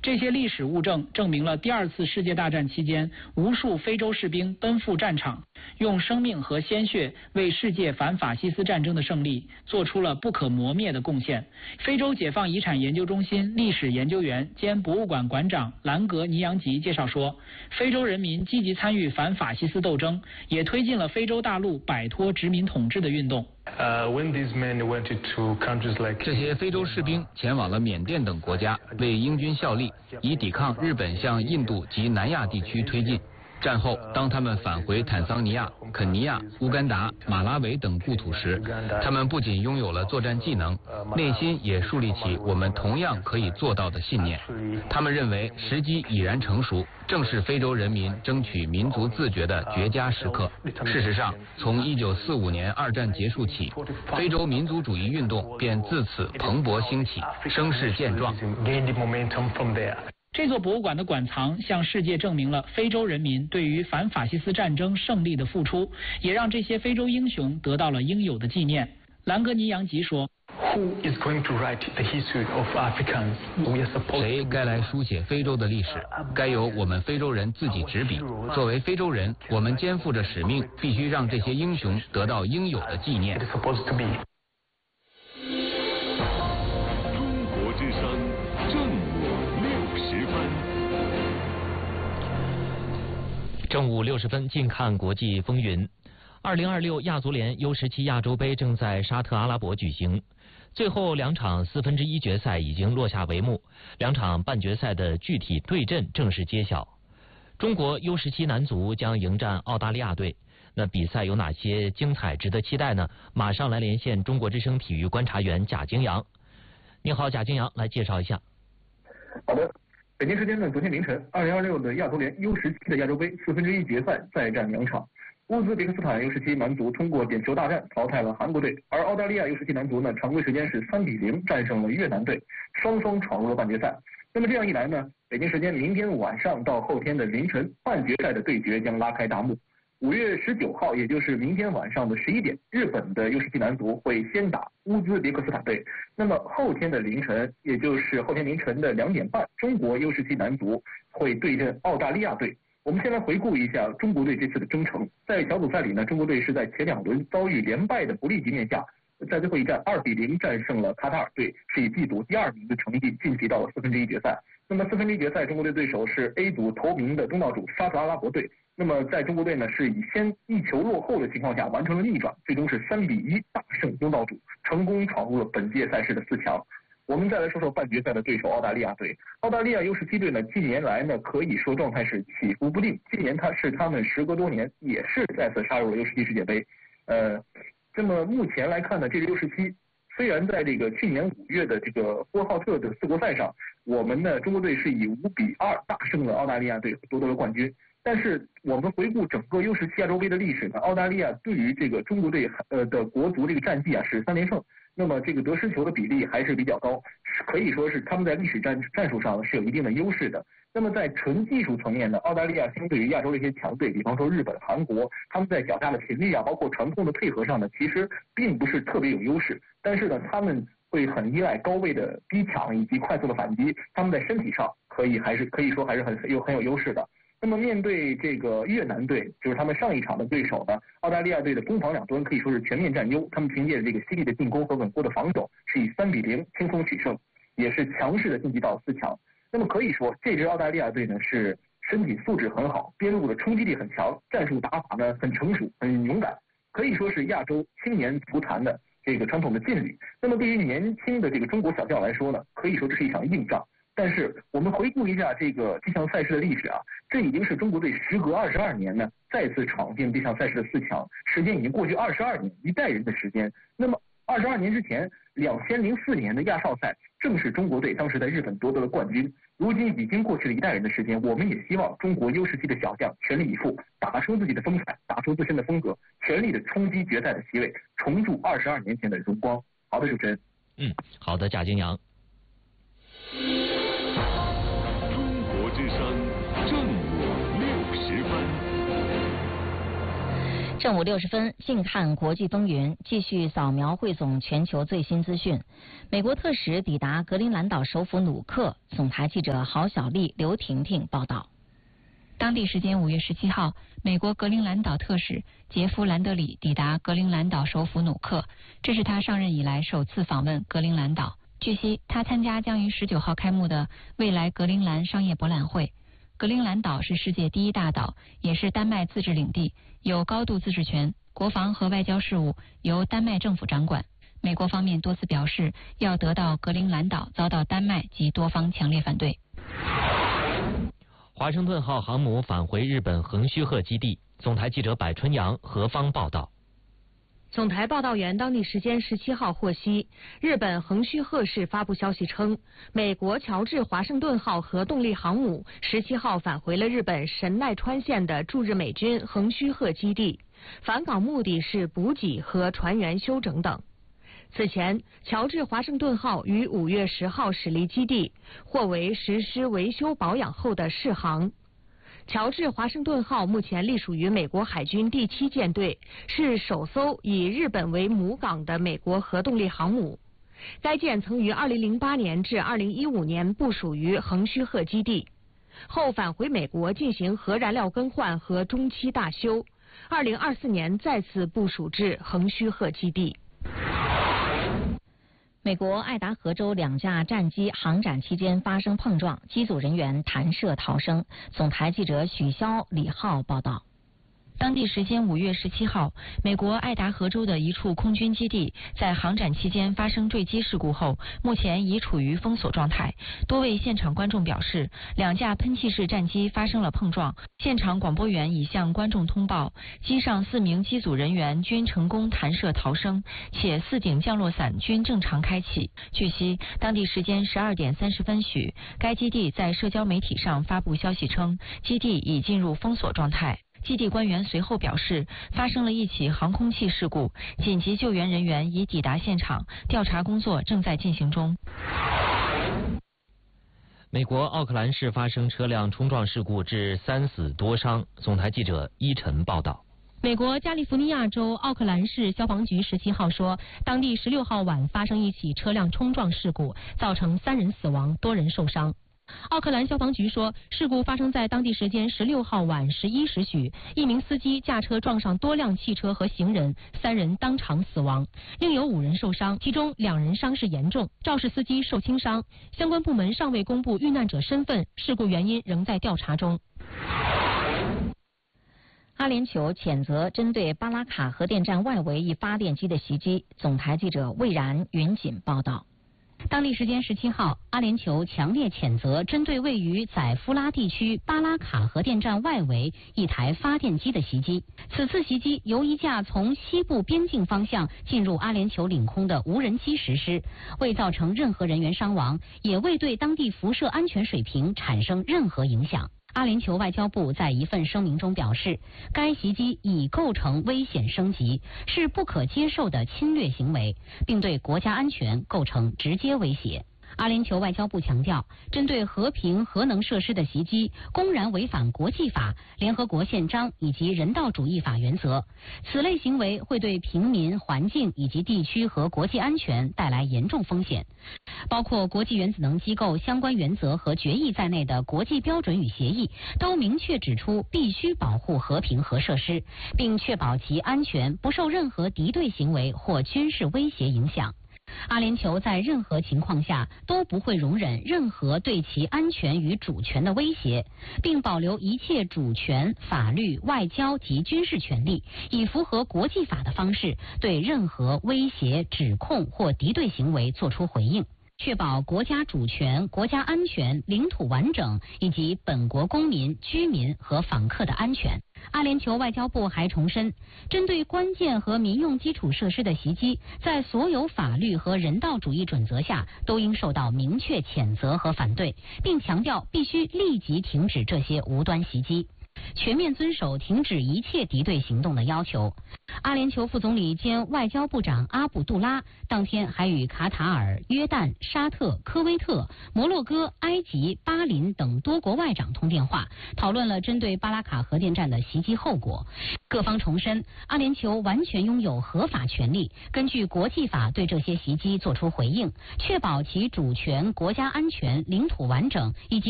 这些历史物证证明了第二次世界大战期间，无数非洲士兵奔赴战场，用生命和鲜血为世界反法西斯战争的胜利做出了不可磨灭的贡献。非洲解放遗产研究中心历史研究员兼博物馆馆长兰格尼扬吉介绍说，非洲人民积极参与反法西斯斗争，也推进了非洲大陆摆脱殖民统治的运动。 这些非洲士兵前往了缅甸等国家，为英军效力，以抵抗日本向印度及南亚地区推进。战后，当他们返回坦桑尼亚、肯尼亚、乌干达、马拉维等故土时，他们不仅拥有了作战技能，内心也树立起我们同样可以做到的信念。他们认为时机已然成熟，正是非洲人民争取民族自决的绝佳时刻。事实上，从1945年二战结束起，非洲民族主义运动便自此蓬勃兴起，声势健壮。 这座博物馆的馆藏向世界证明了非洲人民对于反法西斯战争胜利的付出，也让这些非洲英雄得到了应有的纪念。兰格尼扬吉说， 谁该来书写非洲的历史？该由我们非洲人自己执笔。作为非洲人，我们肩负着使命，必须让这些英雄得到应有的纪念。 正午60分，近看国际风云。2026亚足联 U17 亚洲杯正在沙特阿拉伯举行，最后2场1/4决赛已经落下帷幕，2场半决赛的具体对阵正式揭晓。中国 U17 男足将迎战澳大利亚队，那比赛有哪些精彩值得期待呢？马上来连线中国之声体育观察员贾京阳。你好，贾京阳，来介绍一下。 好的。北京时间昨天凌晨，2026的亚足联 U17 的亚洲杯1/4决赛再战2场。乌兹别克斯坦 U17 男足通过点球大战淘汰了韩国队，而澳大利亚 U17 男足呢，常规时间是3-0战胜了越南队，双双闯入了半决赛。那么这样一来呢，北京时间明天晚上到后天的凌晨，半决赛的对决将拉开大幕。5月19号，也就是明天晚上的11点，日本的 U17 男足会先打乌兹别克斯坦队。那么后天的凌晨，也就是后天凌晨的2点半，中国 U17 男足会对阵澳大利亚队。我们先来回顾一下中国队这次的征程。在小组赛里呢，中国队是在前2轮遭遇连败的不利局面下，在最后一战2-0战胜了卡塔尔队，是以季组第2名的成绩晋级到了1/4决赛。那么1/4决赛，中国队对手是 A 组头名的东道主沙特阿拉伯队。那么在中国队呢，是以先1球落后的情况下完成了逆转，最终是3-1大胜东道主，成功闯入了本届赛事的4强。我们再来说说半决赛的对手澳大利亚队。澳大利亚 U17 队呢，近年来呢可以说状态是起伏不定。今年他们时隔多年也是再次杀入了 U17 世界杯。这么目前来看呢，这个 U17虽然在这个去年5月的这个呼和浩特的4国赛上，我们呢中国队是以5-2大胜了澳大利亚队，夺得了冠军。但是我们回顾整个 U17 亚洲杯的历史呢，澳大利亚对于这个中国队的国足这个战绩啊是3连胜，那么这个得失球的比例还是比较高，可以说是他们在历史战术上是有一定的优势的。那么在纯技术层面呢，澳大利亚相对于亚洲的一些强队，比方说日本、韩国，他们在脚下的频率啊，包括传控的配合上呢，其实并不是特别有优势。但是呢，他们会很依赖高位的逼抢以及快速的反击，他们在身体上可以说还是很有优势的。那么面对这个越南队，就是他们上一场的对手呢，澳大利亚队的攻防两端可以说是全面占优，他们凭借这个犀利的进攻和稳固的防守，是以3-0轻松取胜，也是强势的晋级到4强。那么可以说，这支澳大利亚队呢是身体素质很好，边路的冲击力很强，战术打法呢很成熟、很勇敢，可以说是亚洲青年足坛的这个传统的劲旅。那么对于年轻的这个中国小将来说呢，可以说这是一场硬仗。但是我们回顾一下这项赛事的历史啊，这已经是中国队时隔22年呢再次闯进这项赛事的4强，时间已经过去22年，一代人的时间。那么22年之前，2004年的亚少赛正是中国队当时在日本夺得了冠军。如今已经过去了一代人的时间，我们也希望中国 U17 的小将全力以赴，打出自己的风采，打出自身的风格，全力的冲击决赛的席位，重铸22年前的荣光。好的，主持人。 好的，贾京阳。 中国之声正午60分。 正午60分，近看国际风云，继续扫描汇总全球最新资讯。美国特使抵达格陵兰岛首府努克，总台记者郝小丽、刘婷婷报道。 当地时间5月17号，美国格陵兰岛特使杰夫·兰德里抵达格陵兰岛首府努克，这是他上任以来首次访问格陵兰岛。据悉，他参加将于19号开幕的未来格陵兰商业博览会。格陵兰岛是世界第1大岛，也是丹麦自治领地，有高度自治权，国防和外交事务由丹麦政府掌管。美国方面多次表示，要得到格陵兰岛遭到丹麦及多方强烈反对。 华盛顿号航母返回日本横须贺基地，总台记者柏春阳、何方报道。 总台报道员当地时间17号获悉，日本横须贺市发布消息称，美国乔治华盛顿号核动力航母17号返回了日本神奈川县的驻日美军横须贺基地，返港目的是补给和船员休整等。此前，乔治华盛顿号于5月10号驶离基地，或为实施维修保养后的试航。乔治华盛顿号目前隶属于美国海军第7舰队，是首艘以日本为母港的美国核动力航母。该舰曾于2008年至2015年部署于横须贺基地，后返回美国进行核燃料更换和中期大修，2024年再次部署至横须贺基地。 美国爱达荷州2架战机航展期间发生碰撞，机组人员弹射逃生。总台记者许潇、李浩报道。 当地时间5月17号，美国爱达荷州的一处空军基地在航展期间发生坠机事故后，目前已处于封锁状态。多位现场观众表示，2架喷气式战机发生了碰撞。现场广播员已向观众通报，机上4名机组人员均成功弹射逃生，且4顶降落伞均正常开启。据悉，当地时间12点30分许，该基地在社交媒体上发布消息称，基地已进入封锁状态。基地官员随后表示，发生了一起航空器事故，紧急救援人员已抵达现场，调查工作正在进行中。 美国奥克兰市发生车辆冲撞事故，致3死多伤。总台记者依晨报道。 美国加利福尼亚州奥克兰市消防局17号说，当地16号晚发生一起车辆冲撞事故，造成3人死亡，多人受伤。奥克兰消防局说，事故发生在当地时间16号晚11时许，一名司机驾车撞上多辆汽车和行人，3人当场死亡，另有5人受伤，其中2人伤势严重，肇事司机受轻伤。相关部门尚未公布遇难者身份，事故原因仍在调查中。 阿联酋谴责针对巴拉卡核电站外围一发电机的袭击。总台记者魏然、云锦报道。 当地时间17号，阿联酋强烈谴责针对位于宰夫拉地区巴拉卡核电站外围一台发电机的袭击。此次袭击由一架从西部边境方向进入阿联酋领空的无人机实施，未造成任何人员伤亡，也未对当地辐射安全水平产生任何影响。阿联酋外交部在一份声明中表示，该袭击已构成危险升级，是不可接受的侵略行为，并对国家安全构成直接威胁。阿联酋外交部强调，针对和平核能设施的袭击公然违反国际法、联合国宪章以及人道主义法原则，此类行为会对平民、环境以及地区和国际安全带来严重风险。包括国际原子能机构相关原则和决议在内的国际标准与协议都明确指出，必须保护和平核设施，并确保其安全不受任何敌对行为或军事威胁影响。阿联酋在任何情况下都不会容忍任何对其安全与主权的威胁，并保留一切主权、法律、外交及军事权利，以符合国际法的方式对任何威胁、指控或敌对行为作出回应，确保国家主权、国家安全、领土完整以及本国公民、居民和访客的安全。阿联酋外交部还重申，针对关键和民用基础设施的袭击，在所有法律和人道主义准则下都应受到明确谴责和反对，并强调必须立即停止这些无端袭击。 全面遵守停止一切敌对行动的要求。阿联酋副总理兼外交部长阿卜杜拉当天还与卡塔尔、约旦、沙特、科威特、摩洛哥、埃及、巴林等多国外长通电话，讨论了针对巴拉卡核电站的袭击后果。各方重申，阿联酋完全拥有合法权利，根据国际法对这些袭击作出回应，确保其主权、国家安全、领土完整以及